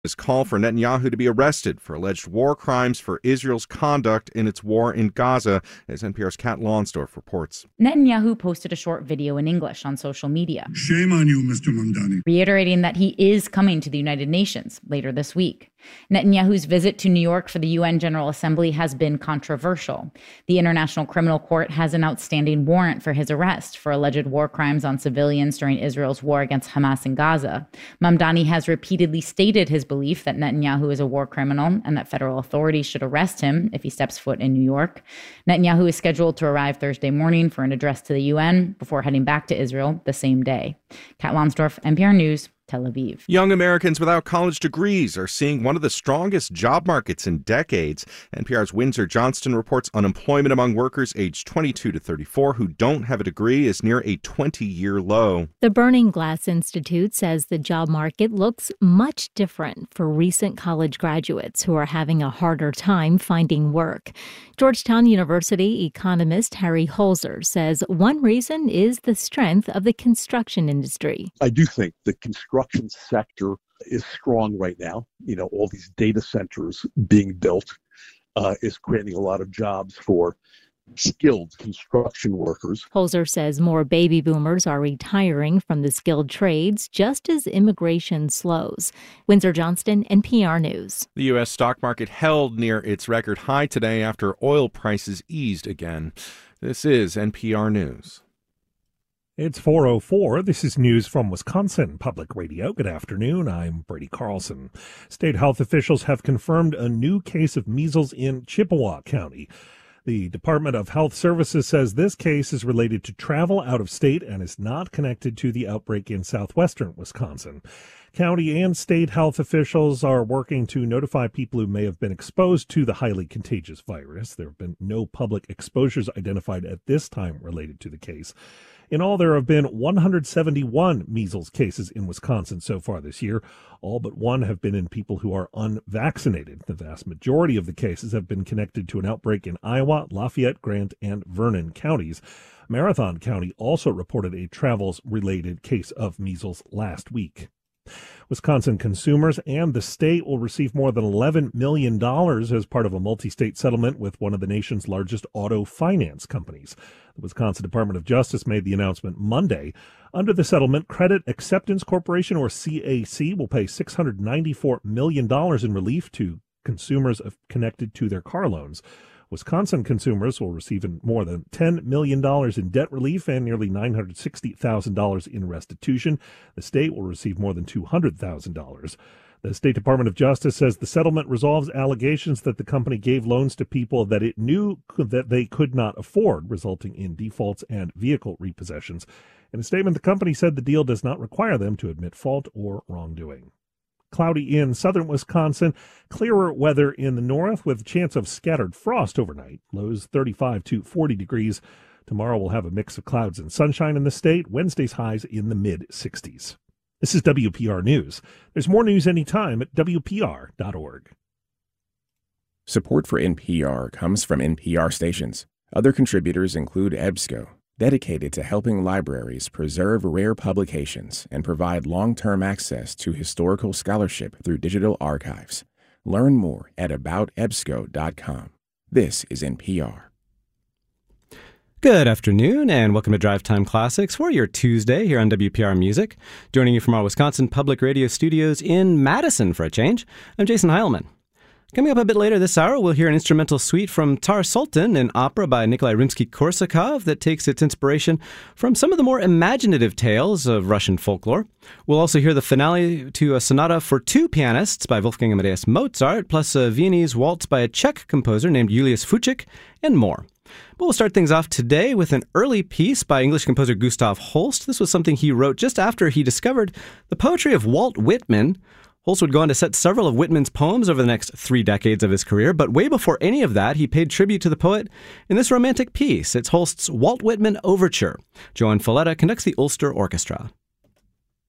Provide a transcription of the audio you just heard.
His call for Netanyahu to be arrested for alleged war crimes for Israel's conduct in its war in Gaza, as NPR's Kat Lonsdorf reports. Netanyahu posted a short video in English on social media. Shame on you, Mr. Mamdani. Reiterating that he is coming to the United Nations later this week. Netanyahu's visit to New York for the UN General Assembly has been controversial. The International Criminal Court has an outstanding warrant for his arrest for alleged war crimes on civilians during Israel's war against Hamas in Gaza. Mamdani has repeatedly stated his belief that Netanyahu is a war criminal and that federal authorities should arrest him if he steps foot in New York. Netanyahu is scheduled to arrive Thursday morning for an address to the UN before heading back to Israel the same day. Kat Lonsdorf, NPR News, Tel Aviv. Young Americans without college degrees are seeing one of the strongest job markets in decades. NPR's Windsor Johnston reports unemployment among workers aged 22 to 34 who don't have a degree is near a 20-year low. The Burning Glass Institute says the job market looks much different for recent college graduates who are having a harder time finding work. Georgetown University economist Harry Holzer says one reason is the strength of the construction industry. I do think the construction sector is strong right now. All these data centers being built is creating a lot of jobs for skilled construction workers. Holzer says more baby boomers are retiring from the skilled trades just as immigration slows. Windsor Johnston, NPR News. The U.S. stock market held near its record high today after oil prices eased again. This is NPR News. It's 4:04. This is news from Wisconsin Public Radio. Good afternoon. I'm Brady Carlson. State health officials have confirmed a new case of measles in Chippewa County. The Department of Health Services says this case is related to travel out of state and is not connected to the outbreak in southwestern Wisconsin. County and state health officials are working to notify people who may have been exposed to the highly contagious virus. There have been no public exposures identified at this time related to the case. In all, there have been 171 measles cases in Wisconsin so far this year. All but one have been in people who are unvaccinated. The vast majority of the cases have been connected to an outbreak in Iowa, Lafayette, Grant, and Vernon counties. Marathon County also reported a travels-related case of measles last week. Wisconsin consumers and the state will receive more than $11 million as part of a multi-state settlement with one of the nation's largest auto finance companies. The Wisconsin Department of Justice made the announcement Monday. Under the settlement, Credit Acceptance Corporation, or CAC, will pay $694 million in relief to consumers connected to their car loans. Wisconsin consumers will receive more than $10 million in debt relief and nearly $960,000 in restitution. The state will receive more than $200,000. The State Department of Justice says the settlement resolves allegations that the company gave loans to people that it knew that they could not afford, resulting in defaults and vehicle repossessions. In a statement, the company said the deal does not require them to admit fault or wrongdoing. Cloudy in southern Wisconsin, clearer weather in the north with a chance of scattered frost overnight. Lows 35 to 40 degrees. Tomorrow we'll have a mix of clouds and sunshine in the state. Wednesday's highs in the mid-60s. This is WPR News. There's more news anytime at WPR.org. Support for NPR comes from NPR stations. Other contributors include EBSCO, dedicated to helping libraries preserve rare publications and provide long-term access to historical scholarship through digital archives. Learn more at aboutebsco.com. This is NPR. Good afternoon, and welcome to Drive Time Classics for your Tuesday here on WPR Music. Joining you from our Wisconsin Public Radio studios in Madison for a change, I'm Jason Heilman. Coming up a bit later this hour, we'll hear an instrumental suite from Tar Sultan, an opera by Nikolai Rimsky-Korsakov that takes its inspiration from some of the more imaginative tales of Russian folklore. We'll also hear the finale to a sonata for two pianists by Wolfgang Amadeus Mozart, plus a Viennese waltz by a Czech composer named Julius Fučík, and more. But we'll start things off today with an early piece by English composer Gustav Holst. This was something he wrote just after he discovered the poetry of Walt Whitman. Holst would go on to set several of Whitman's poems over the next 3 decades of his career, but way before any of that, he paid tribute to the poet in this romantic piece. It's Holst's Walt Whitman Overture. Joan Falletta conducts the Ulster Orchestra.